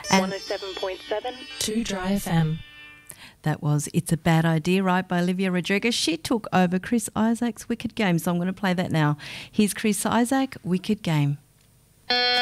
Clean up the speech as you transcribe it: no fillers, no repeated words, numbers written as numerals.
107.7 2 Dry FM. That was It's a Bad Idea, right, by Olivia Rodrigo. She took over Chris Isaak's Wicked Game, so I'm going to play that now. Here's Chris Isaak, Wicked Game.